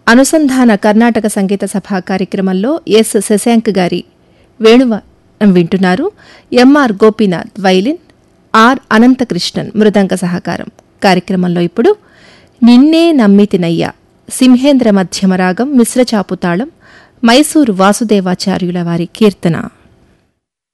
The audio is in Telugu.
అనుసంధాన కర్ణాటక సంగీత సభ కార్యక్రమంలో ఎస్ శశాంక్ గారి వేణువాదనం వింటున్నారు. MR Gopinath violin, are Ananthakrishnan మృదంగ సహకారం. కార్యక్రమంలో ఇప్పుడు నిన్నే నమ్మితినయ్యా సింహేంద్ర మధ్యమరాగం మిశ్రచాపు తాళం మైసూరు వాసుదేవాచార్యుల వారి కీర్తన.